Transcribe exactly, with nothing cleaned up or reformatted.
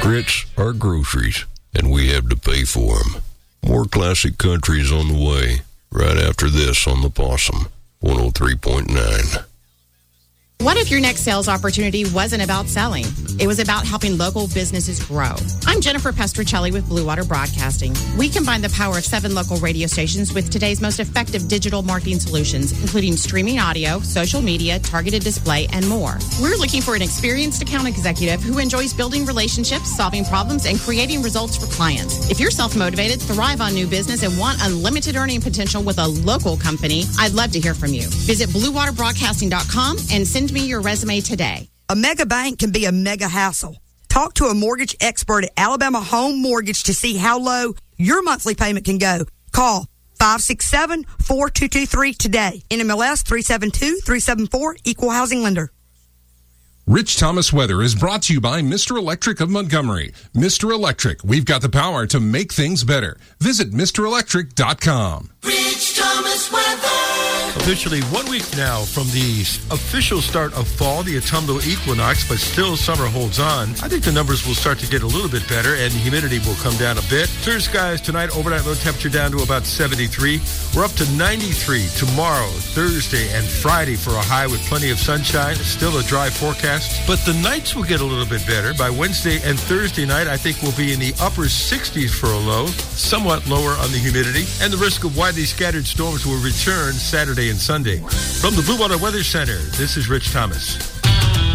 Grits are groceries, and we have to pay for them. More classic country is on the way, right after this on The Possum, one oh three point nine. What if your next sales opportunity wasn't about selling? It was about helping local businesses grow. I'm Jennifer Pestricelli with Blue Water Broadcasting. We combine the power of seven local radio stations with today's most effective digital marketing solutions, including streaming audio, social media, targeted display, and more. We're looking for an experienced account executive who enjoys building relationships, solving problems, and creating results for clients. If you're self-motivated, thrive on new business, and want unlimited earning potential with a local company, I'd love to hear from you. Visit blue water broadcasting dot com and send me your resume today. A mega bank can be a mega hassle. Talk to a mortgage expert at Alabama Home Mortgage to see how low your monthly payment can go. Call five six seven, four two two three today. N M L S three seven two three seven four, Equal Housing Lender. Rich Thomas Weather is brought to you by Mister Electric of Montgomery. Mister Electric, we've got the power to make things better. Visit Mister Electric dot com. Rich Thomas Weather. Officially one week now from the official start of fall, the autumnal equinox, but still summer holds on. I think the numbers will start to get a little bit better and humidity will come down a bit. Clear skies tonight, overnight low temperature down to about seventy-three. We're up to ninety-three tomorrow, Thursday, and Friday for a high with plenty of sunshine. Still a dry forecast, but the nights will get a little bit better. By Wednesday and Thursday night, I think we'll be in the upper sixties for a low, somewhat lower on the humidity, and the risk of widely scattered storms will return Saturday and Sunday. From the Blue Water Weather Center, this is Rich Thomas.